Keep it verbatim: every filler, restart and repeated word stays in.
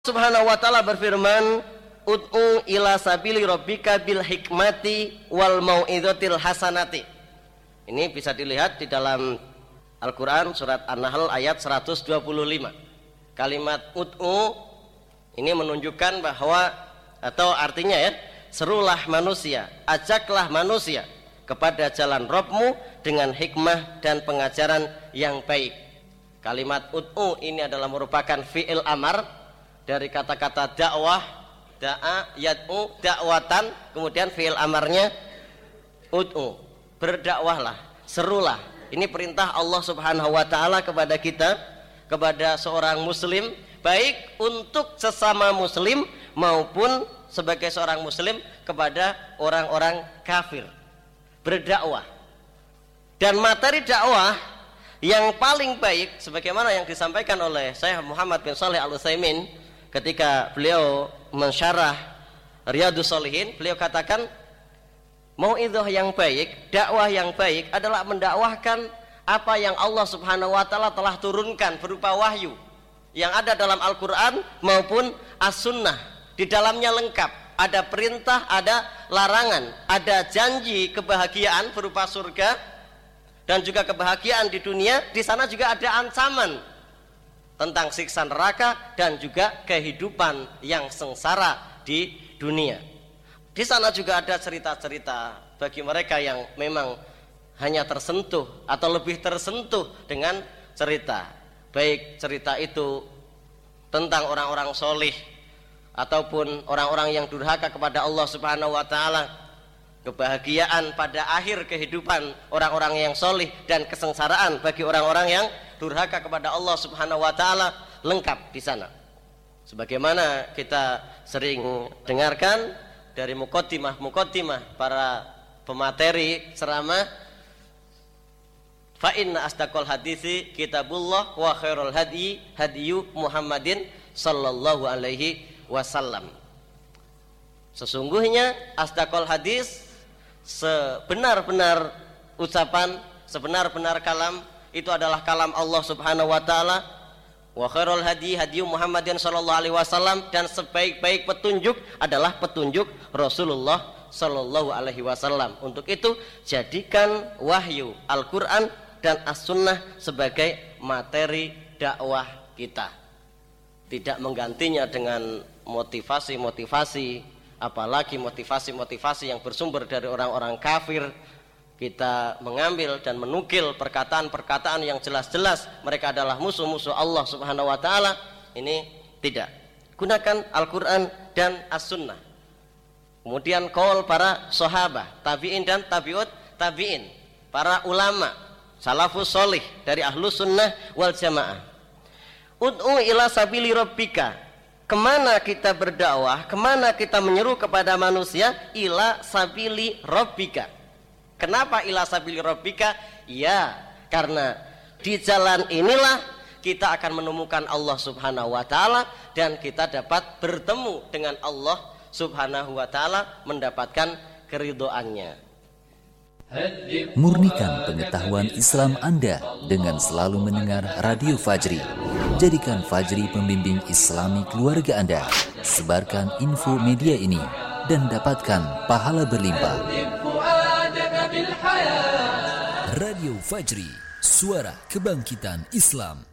Subhanahu wa ta'ala berfirman, ud'u ila sabili rabbika bil hikmati wal mau'izatil hasanati. Ini bisa dilihat di dalam Al-Quran surat An-Nahl ayat seratus dua puluh lima. Kalimat ud'u ini menunjukkan bahwa, atau artinya ya, serulah manusia, ajaklah manusia kepada jalan Rabbmu dengan hikmah dan pengajaran yang baik. Kalimat ud'u ini adalah merupakan fi'il amar dari kata-kata dakwah, da'a, yad'u, dakwatan, kemudian fi'il amarnya ud'u, berdakwahlah, serulah. Ini perintah Allah Subhanahu wa ta'ala kepada kita, kepada seorang muslim, baik untuk sesama muslim maupun sebagai seorang muslim kepada orang-orang kafir. Berdakwah. Dan materi dakwah yang paling baik sebagaimana yang disampaikan oleh Syekh Muhammad bin Shalih Al-Utsaimin ketika beliau mensyarah Riyadhus Shalihin, beliau katakan mau'izah yang baik, dakwah yang baik adalah mendakwahkan apa yang Allah Subhanahu wa ta'ala telah turunkan berupa wahyu yang ada dalam Al-Quran maupun As-Sunnah. Di dalamnya lengkap, ada perintah, ada larangan, ada janji kebahagiaan berupa surga dan juga kebahagiaan di dunia. Di sana juga ada ancaman tentang siksa neraka dan juga kehidupan yang sengsara di dunia. Di sana juga ada cerita-cerita bagi mereka yang memang hanya tersentuh atau lebih tersentuh dengan cerita, baik cerita itu tentang orang-orang solih ataupun orang-orang yang durhaka kepada Allah Subhanahu wa ta'ala, kebahagiaan pada akhir kehidupan orang-orang yang solih dan kesengsaraan bagi orang-orang yang durhaka kepada Allah Subhanahu wa ta'ala, lengkap di sana. Sebagaimana kita sering dengarkan dari muqaddimah-muqaddimah para pemateri ceramah, fa inna asdaqal haditsi kitabullah wa khairul hadyi hadyu Muhammadin sallallahu alaihi wasallam. Sesungguhnya asdaqal hadis, sebenar-benar ucapan, sebenar-benar kalam itu adalah kalam Allah Subhanahu wa ta'ala. Wa khairul hadi hadi Muhammadin sallallahu alaihi wasallam, dan sebaik-baik petunjuk adalah petunjuk Rasulullah sallallahu alaihi wasallam. Untuk itu jadikan wahyu Al-Qur'an dan As-Sunnah sebagai materi dakwah kita. Tidak menggantinya dengan motivasi-motivasi, apalagi motivasi-motivasi yang bersumber dari orang-orang kafir. Kita mengambil dan menukil perkataan-perkataan yang jelas-jelas mereka adalah musuh-musuh Allah Subhanahu wa ta'ala. Ini tidak. Gunakan Al-Quran dan As-Sunnah. Kemudian qaul para sahabat, tabi'in dan tabi'ut tabi'in, para ulama salafus solih dari ahlus sunnah wal jamaah. Ud'u ila sabili rabbika, kemana kita berdakwah, kemana kita menyeru kepada manusia? Ila sabili rabbika. Kenapa ila sabili rabbika? Ya, karena di jalan inilah kita akan menemukan Allah Subhanahu wa ta'ala, dan kita dapat bertemu dengan Allah Subhanahu wa ta'ala, mendapatkan keridhoannya. Murnikan pengetahuan Islam Anda dengan selalu mendengar Radio Fajri. Jadikan Fajri pembimbing Islami keluarga Anda. Sebarkan info media ini dan dapatkan pahala berlimpah. Radio Fajri, suara kebangkitan Islam.